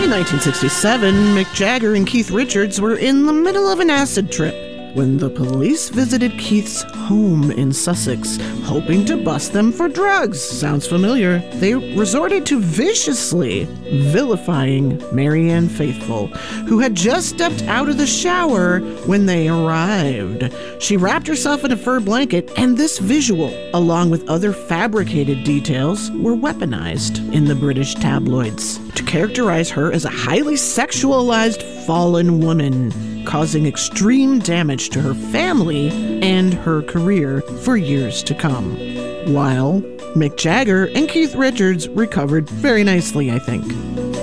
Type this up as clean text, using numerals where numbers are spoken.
In 1967, Mick Jagger and Keith Richards were in the middle of an acid trip when the police visited Keith's home in Sussex, hoping to bust them for drugs. Sounds familiar. They resorted to viciously vilifying Marianne Faithfull, who had just stepped out of the shower when they arrived. She wrapped herself in a fur blanket, and this visual, along with other fabricated details, were weaponized in the British tabloids to characterize her as a highly sexualized fallen woman, causing extreme damage to her family and her career for years to come. While Mick Jagger and Keith Richards recovered very nicely, I think.